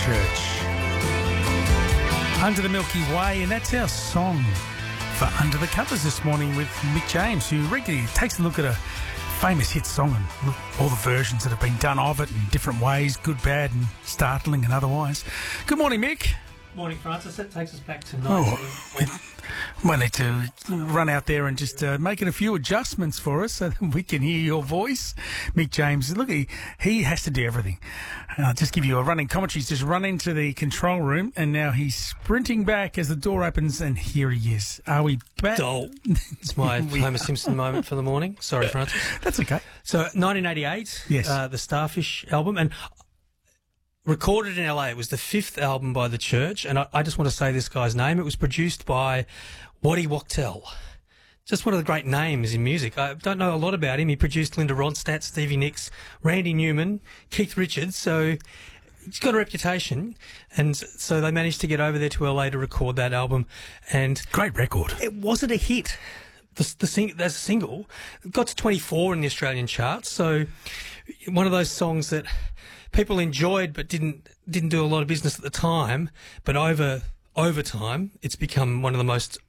Church. Under the Milky Way, and that's our song for Under the Covers this morning with Mick James, who regularly takes a look at a famous hit song and all the versions that have been done of it in different ways, good, bad and startling and otherwise. Good morning, Mick. Morning, Francis. That takes us back to We need to run out there and just make it a few adjustments for us so that we can hear your voice. Mick James, look, he has to do everything. I'll just give you a running commentary. He's just run into the control room and now he's sprinting back as the door opens and here he is. Are we back? Oh, it's my Homer Simpson moment for the morning. Sorry, Francis. That's okay. So, 1988, yes. The Starfish album, and recorded in LA. It was the fifth album by The Church, and I just want to say this guy's name. It was produced by Waddy Wachtel. Just one of the great names in music. I don't know a lot about him. He produced Linda Ronstadt, Stevie Nicks, Randy Newman, Keith Richards, so he's got a reputation, and so they managed to get over there to LA to record that album. And great record. It wasn't a hit. As a single, it got to 24 in the Australian charts, so one of those songs that people enjoyed but didn't do a lot of business at the time, but over time, it's become one of the most